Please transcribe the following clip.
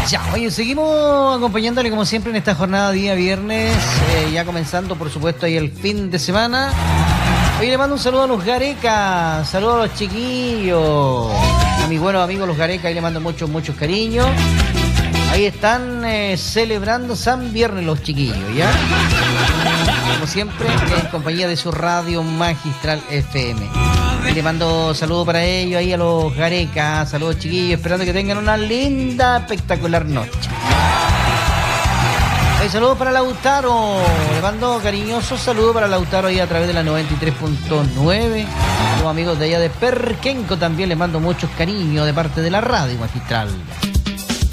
Ya, oye, seguimos acompañándole como siempre en esta jornada día viernes, ya comenzando por supuesto ahí el fin de semana. Hoy le mando un saludo a los Gareca, saludos a los chiquillos, a mis buenos amigos los Gareca, y le mando muchos cariños. Ahí están celebrando San Viernes los chiquillos, ¿ya? Como siempre, en compañía de su radio Magistral FM. Y le mando saludos para ellos, ahí a los Gareca, saludos chiquillos, esperando que tengan una linda, espectacular noche. Saludos para Lautaro, le mando cariñosos saludos para Lautaro ahí a través de la 93.9. Los amigos de allá de Perquenco también les mando muchos cariños de parte de la radio Magistral.